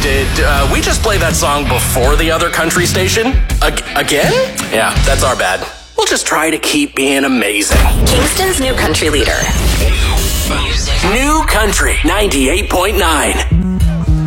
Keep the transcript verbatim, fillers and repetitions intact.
Did uh, we just play that song before the other country station? Ag- again? Yeah, that's our bad. We'll just try to keep being amazing. Kingston's new country leader. New Country ninety-eight point nine.